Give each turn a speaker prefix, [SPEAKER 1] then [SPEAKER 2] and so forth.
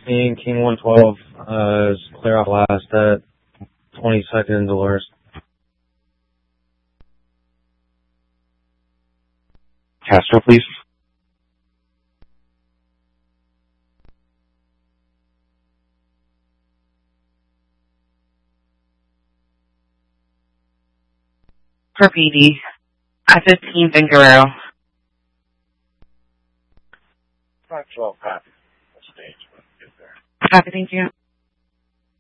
[SPEAKER 1] 16, King 112, is clear off last at 22nd and Dolores.
[SPEAKER 2] Castro, please.
[SPEAKER 3] For PD. I-15 and Guerrero.
[SPEAKER 4] 512, copy. Stage. Get there.
[SPEAKER 3] Copy, thank you.